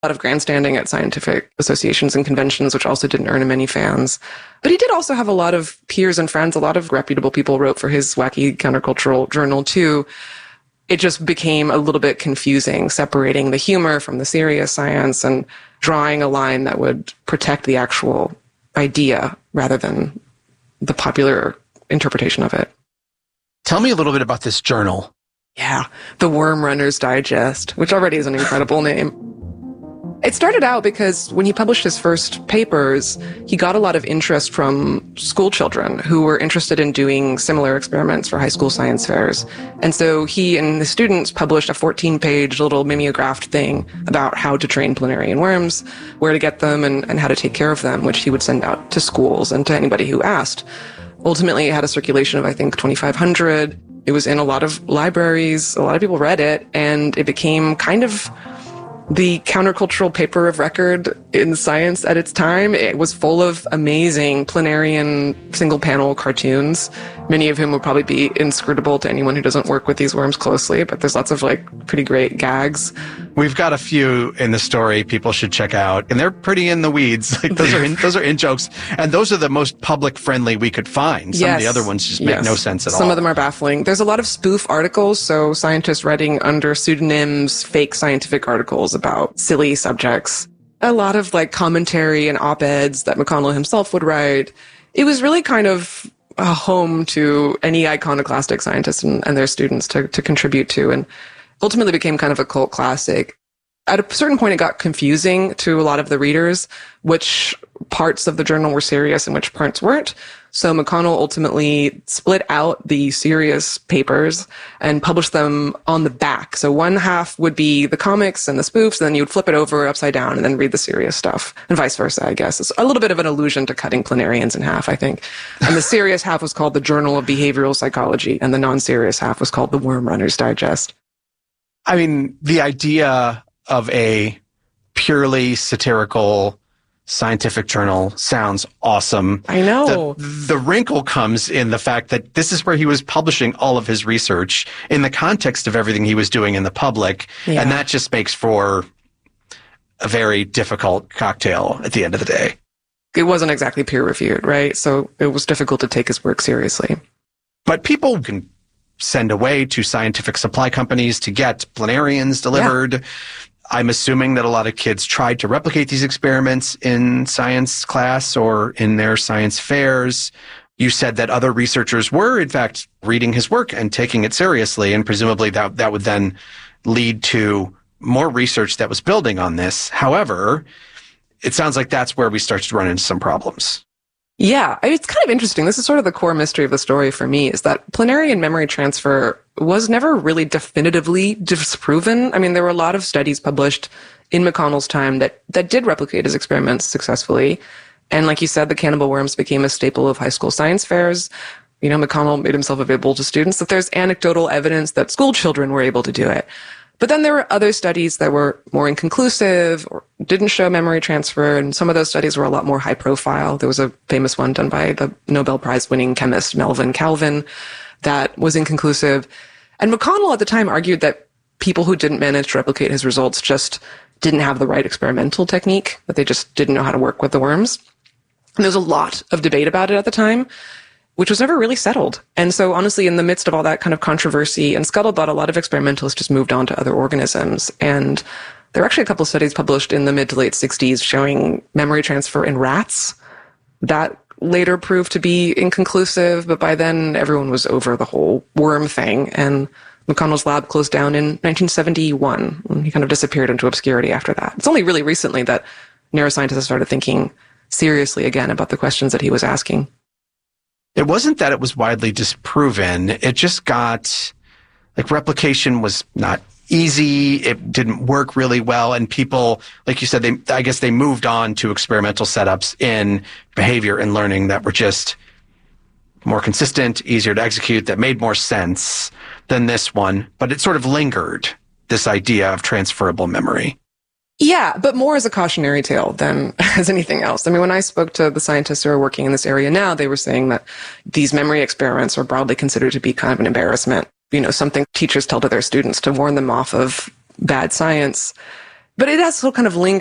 A lot of grandstanding at scientific associations and conventions, which also didn't earn him any fans. But he did also have a lot of peers and friends. A lot of reputable people wrote for his wacky countercultural journal too. It just became a little bit confusing, separating the humor from the serious science and drawing a line that would protect the actual idea rather than the popular interpretation of it. Tell me a little bit about this journal. Yeah, the Worm Runner's Digest, which already is an incredible name. It started out because when he published his first papers, he got a lot of interest from school children who were interested in doing similar experiments for high school science fairs. And so he and the students published a 14-page little mimeographed thing about how to train planarian worms, where to get them, and how to take care of them, which he would send out to schools and to anybody who asked. Ultimately, it had a circulation of, I think, 2,500. It was in a lot of libraries. A lot of people read it, and it became kind of the countercultural paper of record in science at its time. It was full of amazing planarian single-panel cartoons, many of whom would probably be inscrutable to anyone who doesn't work with these worms closely, but there's lots of pretty great gags. We've got a few in the story people should check out, and they're pretty in the weeds. Those are in jokes, and those are the most public friendly we could find. Some of the other ones just make no sense at all. Some of them are baffling. There's a lot of spoof articles, so scientists writing under pseudonyms, fake scientific articles about silly subjects. A lot of commentary and op-eds that McConnell himself would write. It was really kind of a home to any iconoclastic scientists and their students to contribute to, and ultimately became kind of a cult classic. At a certain point, it got confusing to a lot of the readers, which parts of the journal were serious and which parts weren't. So McConnell ultimately split out the serious papers and published them on the back. So one half would be the comics and the spoofs, and then you would flip it over upside down and then read the serious stuff, and vice versa, I guess. It's a little bit of an allusion to cutting planarians in half, I think. And the serious half was called the Journal of Behavioral Psychology, and the non-serious half was called the Worm Runner's Digest. I mean, the idea of a purely satirical scientific journal sounds awesome. I know. The wrinkle comes in the fact that this is where he was publishing all of his research in the context of everything he was doing in the public. Yeah. And that just makes for a very difficult cocktail at the end of the day. It wasn't exactly peer-reviewed, right? So it was difficult to take his work seriously. But people can send away to scientific supply companies to get planarians delivered. Yeah. I'm assuming that a lot of kids tried to replicate these experiments in science class or in their science fairs. You said that other researchers were, in fact, reading his work and taking it seriously, and presumably that would then lead to more research that was building on this. However, it sounds like that's where we start to run into some problems. Yeah, it's kind of interesting. This is sort of the core mystery of the story for me, is that planarian memory transfer was never really definitively disproven. I mean, there were a lot of studies published in McConnell's time that did replicate his experiments successfully. And like you said, the cannibal worms became a staple of high school science fairs. You know, McConnell made himself available to students, that there's anecdotal evidence that school children were able to do it. But then there were other studies that were more inconclusive or didn't show memory transfer, and some of those studies were a lot more high profile. There was a famous one done by the Nobel Prize winning chemist Melvin Calvin that was inconclusive. And McConnell at the time argued that people who didn't manage to replicate his results just didn't have the right experimental technique, that they just didn't know how to work with the worms. And there was a lot of debate about it at the time, which was never really settled. And so honestly, in the midst of all that kind of controversy and scuttlebutt, a lot of experimentalists just moved on to other organisms. And there were actually a couple of studies published in the mid to late 60s showing memory transfer in rats. That later proved to be inconclusive, but by then everyone was over the whole worm thing. And McConnell's lab closed down in 1971, and he kind of disappeared into obscurity after that. It's only really recently that neuroscientists started thinking seriously again about the questions that he was asking. It wasn't that it was widely disproven. It just got, replication was not easy. It didn't work really well. And people, like you said, I guess they moved on to experimental setups in behavior and learning that were just more consistent, easier to execute, that made more sense than this one. But it sort of lingered, this idea of transferable memory. Yeah, but more as a cautionary tale than as anything else. I mean, when I spoke to the scientists who are working in this area now, they were saying that these memory experiments are broadly considered to be kind of an embarrassment. You know, something teachers tell to their students to warn them off of bad science. But it has still kind of lingered